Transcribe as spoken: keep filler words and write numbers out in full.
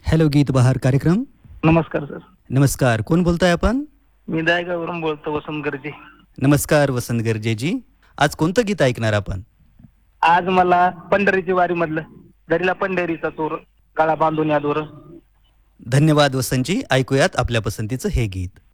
Hello गीत बहार कार्यक्रम. नमस्कार सर. नमस्कार, कोण बोलताय आपण? मी दायगावरून बोलतो, वसंत गरजे. नमस्कार वसंत गरजेजी. आज कोणतं गीत ऐकणार आपण? आज मला पंढरीची वारी मधलं दरीला पंढरीचा चोर गळा बांधून या दोर. धन्यवाद वसंतजी. ऐकूयात आपल्या पसंतीचं हे गीत.